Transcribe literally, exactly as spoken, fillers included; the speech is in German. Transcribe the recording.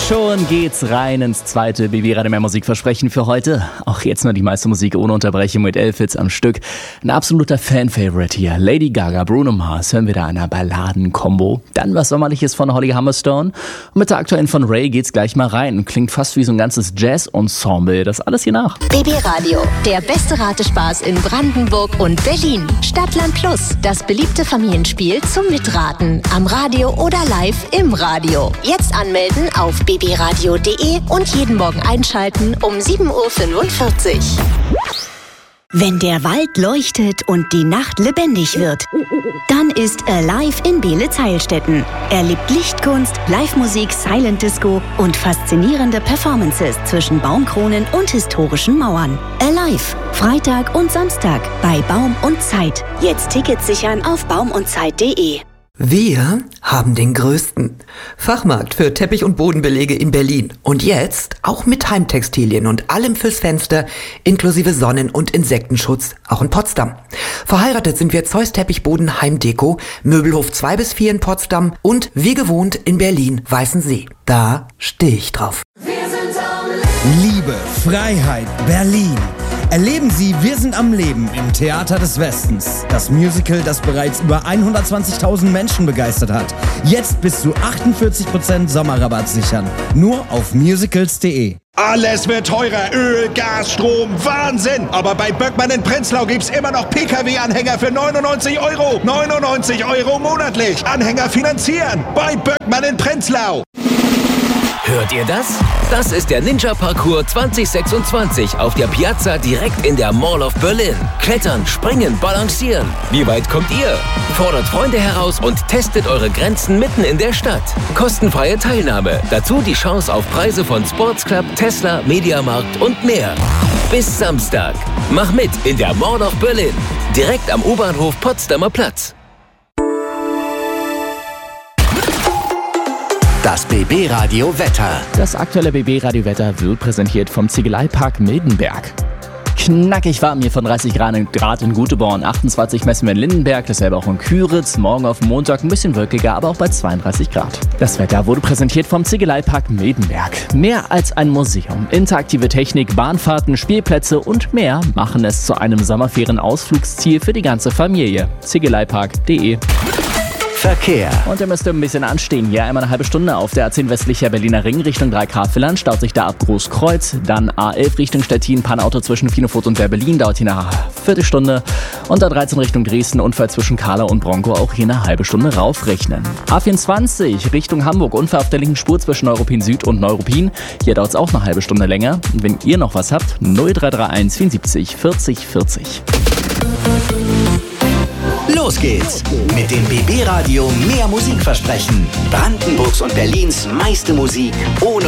Schon geht's rein ins zweite B B Radio Mehr Musikversprechen für heute. Auch jetzt nur die meiste Musik ohne Unterbrechung mit elf Hits am Stück. Ein absoluter Fan-Favorite hier. Lady Gaga, Bruno Mars, hören wir da einer Balladen-Kombo. Dann was Sommerliches von Holly Humberstone. Und mit der aktuellen von Ray geht's gleich mal rein. Klingt fast wie so ein ganzes Jazz-Ensemble. Das alles hier nach. B B Radio, der beste Ratespaß in Brandenburg und Berlin. Stadtland Plus, das beliebte Familienspiel zum Mitraten. Am Radio oder live im Radio. Jetzt anmelden auf b b radio punkt de und jeden Morgen einschalten um sieben Uhr fünfundvierzig. Wenn der Wald leuchtet und die Nacht lebendig wird, dann ist Alive in Beelitz-Heilstätten. Erlebt Lichtkunst, Live-Musik, Silent Disco und faszinierende Performances zwischen Baumkronen und historischen Mauern. Alive, Freitag und Samstag bei Baum und Zeit. Jetzt Tickets sichern auf baum und zeit punkt de. Wir haben den größten Fachmarkt für Teppich- und Bodenbelege in Berlin. Und jetzt auch mit Heimtextilien und allem fürs Fenster, inklusive Sonnen- und Insektenschutz, auch in Potsdam. Verheiratet sind wir Zeus Teppichboden Heimdeko, Möbelhof zwei bis vier in Potsdam und wie gewohnt in Berlin Weißensee. Da stehe ich drauf. Liebe, Freiheit, Berlin. Erleben Sie Wir sind am Leben im Theater des Westens. Das Musical, das bereits über hundertzwanzigtausend Menschen begeistert hat. Jetzt bis zu achtundvierzig Prozent Sommerrabatt sichern. Nur auf musicals punkt de. Alles wird teurer. Öl, Gas, Strom, Wahnsinn. Aber bei Böckmann in Prenzlau gibt's immer noch P K W-Anhänger für neunundneunzig Euro. neunundneunzig Euro monatlich. Anhänger finanzieren. Bei Böckmann in Prenzlau. Hört ihr das? Das ist der Ninja Parcours zwanzig sechsundzwanzig auf der Piazza direkt in der Mall of Berlin. Klettern, springen, balancieren. Wie weit kommt ihr? Fordert Freunde heraus und testet eure Grenzen mitten in der Stadt. Kostenfreie Teilnahme. Dazu die Chance auf Preise von Sports Club, Tesla, Mediamarkt und mehr. Bis Samstag. Mach mit in der Mall of Berlin. Direkt am U-Bahnhof Potsdamer Platz. Das B B Radio Wetter. Das aktuelle B B Radio Wetter wird präsentiert vom Ziegeleipark Mildenberg. Knackig warm hier von dreißig Grad in Guteborn, achtundzwanzig messen wir in Lindenberg, dasselbe auch in Küritz. Morgen auf Montag ein bisschen wolkiger, aber auch bei zweiunddreißig Grad. Das Wetter wurde präsentiert vom Ziegeleipark Mildenberg. Mehr als ein Museum. Interaktive Technik, Bahnfahrten, Spielplätze und mehr machen es zu einem Sommerferien-Ausflugsziel für die ganze Familie. ziegeleipark punkt de. Verkehr. Und ihr müsst ein bisschen anstehen. Hier einmal eine halbe Stunde auf der A zehn westlicher Berliner Ring Richtung drei K Villern. Staut sich da ab Großkreuz. Dann A elf Richtung Stettin. Panauto zwischen Finofurt und Berlin. Dauert hier eine Viertelstunde. Und A dreizehn Richtung Dresden. Unfall zwischen Kahla und Bronco. Auch hier eine halbe Stunde raufrechnen. A vierundzwanzig Richtung Hamburg. Unfall auf der linken Spur zwischen Neuruppin Süd und Neuruppin. Hier dauert es auch eine halbe Stunde länger. Und wenn ihr noch was habt, null drei drei eins vierundsiebzig vierzig vierzig. Los geht's mit dem B B Radio Mehr Musikversprechen. Brandenburgs und Berlins meiste Musik ohne